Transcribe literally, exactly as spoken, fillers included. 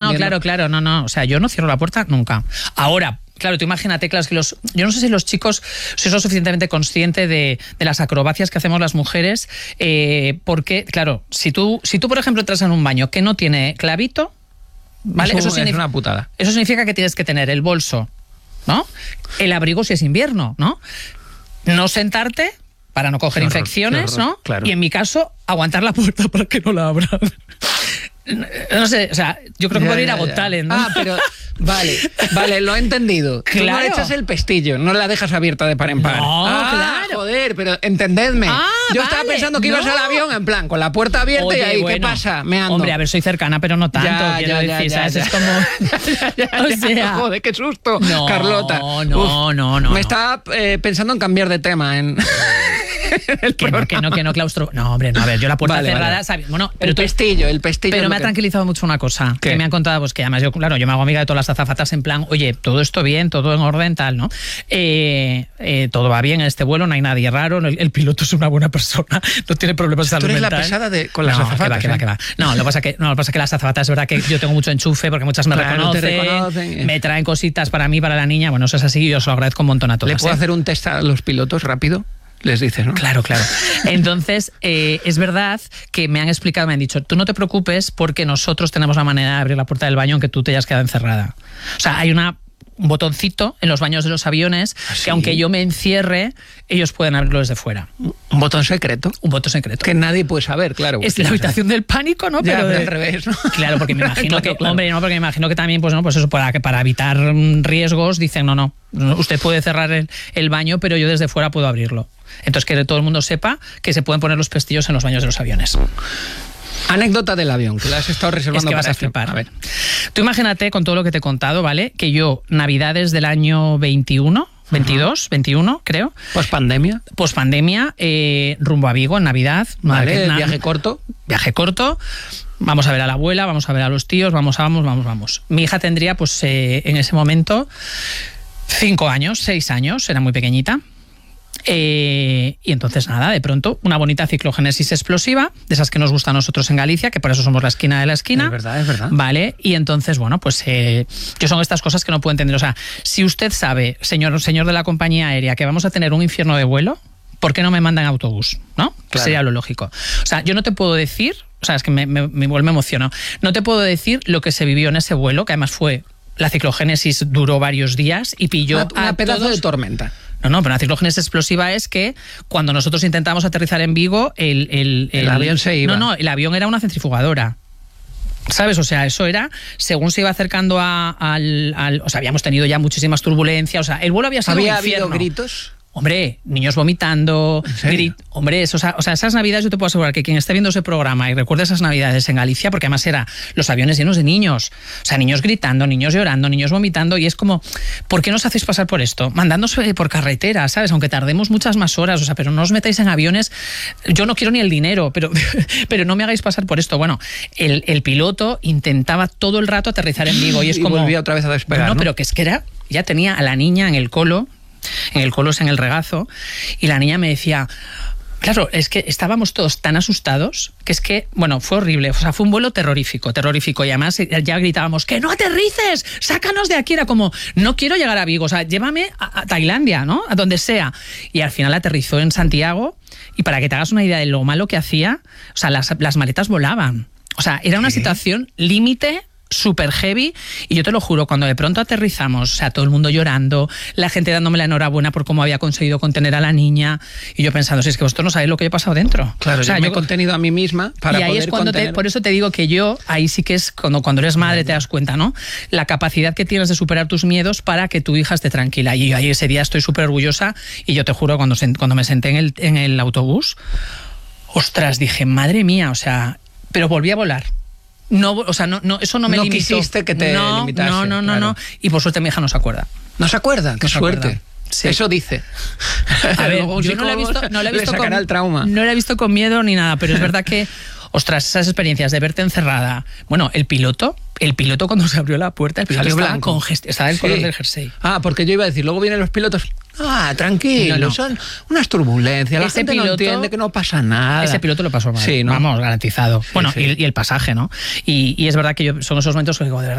no, claro, claro, no, no. O sea, yo no cierro la puerta nunca. Ahora, claro, tú imagínate, claro, es que los... Yo no sé si los chicos sois lo suficientemente conscientes de, de las acrobacias que hacemos las mujeres, eh, porque, claro, si tú, si tú, por ejemplo, entras en un baño que no tiene clavito, ¿vale? Eso, eso es una putada. Eso significa que tienes que tener el bolso, ¿no? El abrigo si es invierno, ¿no? No sentarte para no coger Qué horror, infecciones, qué horror, ¿no? claro. Y en mi caso, aguantar la puerta para que no la abran. No sé, o sea, yo creo que Ya, puedo ir ya, a Got ya. Talent, ¿no? Ah, pero vale, vale, lo he entendido. Tú no Claro. le echas el pestillo, no la dejas abierta de par en par. No, ah, claro. joder, pero entendedme. Ah, Yo estaba vale, pensando que ibas no. al avión en plan, con la puerta abierta Oye, y ahí, bueno, ¿qué pasa? Me ando. Hombre, a ver, soy cercana, pero no tanto, Ya, quiero ya, ya, decir, ya, ¿sabes? ya. Es como... Ya, ya, o ya, sea... joder, qué susto, No, Carlota. no, Uf, no, no, no. Me estaba eh, pensando en cambiar de tema en... el Que no, que no, que no claustro... No, hombre, no, a ver, yo la puerta Vale, cerrada, vale. ¿sabes? Bueno, pero el tú... pestillo, el pestillo. Pero es me lo ha que- tranquilizado mucho una cosa, ¿Qué? que me han contado, pues que además yo, claro, yo me hago amiga de todas las azafatas en plan, oye, todo esto bien, todo en orden, tal, ¿no? Eh, eh, todo va bien en este vuelo, no hay nadie raro, el, el piloto es una buena persona, no tiene problemas de Tú salud eres la mental. pesada de, con las no, azafatas. que va, que va, ¿eh? que va. No, lo que pasa que no, lo que pasa que las azafatas es verdad que yo tengo mucho enchufe porque muchas me Claro, te reconocen, reconocen. me traen cositas para mí, para la niña, bueno, eso es así, yo os lo agradezco un montón a todas. ¿Le puedo ¿eh? hacer un test a los pilotos rápido? Les dices, ¿no? Claro, claro. Entonces, eh, es verdad que me han explicado, me han dicho, tú no te preocupes porque nosotros tenemos la manera de abrir la puerta del baño aunque tú te hayas quedado encerrada. O sea, hay una... un botoncito en los baños de los aviones ¿Ah, sí? que aunque yo me encierre, ellos pueden abrirlo desde fuera. Un botón secreto. Un botón secreto. Que nadie puede saber, claro. Es la habitación del pánico, ¿no? Ya, pero pero de- al revés, ¿no? Claro, porque me imagino Claro, que, claro. hombre, no, porque me imagino que también, pues no, pues eso, para, que para evitar mm, riesgos, dicen, no, no, no, usted puede cerrar el, el baño, pero yo desde fuera puedo abrirlo. Entonces, que todo el mundo sepa que se pueden poner los pestillos en los baños de los aviones. Anécdota del avión, que la has estado Es reservando que vas para a este- flipar. A ver. Tú imagínate, con todo lo que te he contado, ¿vale? Que yo, Navidades del año veintiuno, veintidós, veintiuno, creo, Post-pandemia. pospandemia, eh, rumbo a Vigo en Navidad. Vale, Madre- na- viaje corto. Viaje corto. Vamos a ver a la abuela, vamos a ver a los tíos, vamos, vamos, vamos, vamos. Mi hija tendría, pues, eh, en ese momento, cinco años, seis años, era muy pequeñita. Eh, y entonces nada, de pronto una bonita ciclogénesis explosiva, de esas que nos gusta a nosotros en Galicia, que por eso somos la esquina de la esquina. Es verdad, es verdad. Vale, y entonces, bueno, pues eh, yo son estas cosas que no puedo entender. O sea, si usted sabe, señor, señor de la compañía aérea, que vamos a tener un infierno de vuelo, ¿por qué no me mandan autobús? ¿No? Claro. Sería lo lógico. O sea, yo no te puedo decir, o sea, es que me, me, me, igual me emociono, no te puedo decir lo que se vivió en ese vuelo, que además fue... La ciclogénesis duró varios días y pilló Una, una a pedazo todos... de tormenta. No, no, pero la ciclogénesis explosiva es que cuando nosotros intentamos aterrizar en Vigo, el, el, El avión se iba. No, no, el avión era una centrifugadora. ¿Sabes? O sea, eso era, según se iba acercando a- al, al... O sea, habíamos tenido ya muchísimas turbulencias. O sea, el vuelo había sido ¿Había un habido infierno. gritos? Hombre, niños vomitando, ¿En serio? grit- hombre, eso, o, sea, o sea, esas navidades yo te puedo asegurar que quien esté viendo ese programa y recuerde esas navidades en Galicia, porque además era los aviones llenos de niños, o sea, niños gritando, niños llorando, niños vomitando, y es como, ¿por qué nos hacéis pasar por esto? Mandándose por carretera, ¿sabes? Aunque tardemos muchas más horas, o sea, pero no os metáis en aviones, yo no quiero ni el dinero, pero, pero no me hagáis pasar por esto. Bueno, el, el piloto intentaba todo el rato aterrizar en Vigo y es Y como... volvía otra vez a despegar, No, ¿no? pero que es que era, ya tenía a la niña en el colo, en el colo, en el regazo, y la niña me decía, claro, es que estábamos todos tan asustados que es que, bueno, fue horrible, o sea, fue un vuelo terrorífico, terrorífico, y además ya gritábamos, ¡que no aterrices! ¡Sácanos de aquí! Era como, no quiero llegar a Vigo, o sea, llévame a, a Tailandia, ¿no? A donde sea. Y al final aterrizó en Santiago, y para que te hagas una idea de lo malo que hacía, o sea, las, las maletas volaban. O sea, era una ¿Qué? situación límite, súper heavy, y yo te lo juro, cuando de pronto aterrizamos, o sea, todo el mundo llorando, la gente dándome la enhorabuena por cómo había conseguido contener a la niña, y yo pensando, si es que vosotros no sabéis lo que yo he pasado dentro. Claro, o sea, yo me yo- he contenido a mí misma para y ahí poder es cuando te, contener... por eso te digo que yo, ahí sí que es cuando, cuando eres madre te das cuenta, ¿no? La capacidad que tienes de superar tus miedos para que tu hija esté tranquila. Y yo ahí ese día estoy súper orgullosa, y yo te juro, cuando, sen- cuando me senté en el, en el autobús, ostras, dije, madre mía, o sea, pero volví a volar. No, o sea, no, no, eso no me No limitó. quisiste que te no, limitase, No, no, no, claro. no. Y por suerte mi hija no se acuerda. ¿No se acuerda? ¡Qué No se suerte! acuerda. Sí. Eso dice. A ver, Luego un yo no la he psicólogo visto, no la he le visto sacará con, el trauma. no la he visto con miedo ni nada, pero es verdad que, ostras, esas experiencias de verte encerrada. Bueno, el piloto, el piloto cuando se abrió la puerta, el piloto Salió estaba, blanco. congest- estaba el Sí. color del jersey. Ah, porque yo iba a decir, luego vienen los pilotos... Ah, tranquilo, No, no. son unas turbulencias, la Ese gente no piloto- entiende que no pasa nada. Ese piloto lo pasó mal. Sí, ¿no? Vamos, garantizado. Bueno, sí. Y, y el pasaje, ¿no? Y, y es verdad que yo, son esos momentos que digo, de verdad,